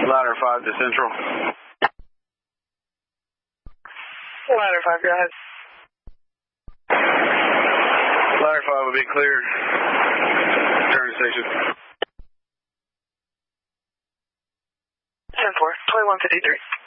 Ladder 5 to Central. Ladder 5, go ahead. Ladder 5 will be cleared. Turn station. 10-4, 2153.